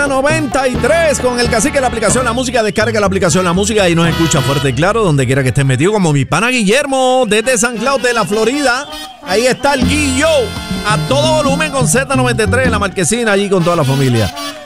Z93 con el Cacique, la aplicación La Música. Descarga la aplicación La Música y nos escucha fuerte y claro donde quiera que estés metido, como mi pana Guillermo desde San Cloud de la Florida. Ahí está el Guillo a todo volumen con Z93 en la marquesina, allí con toda la familia.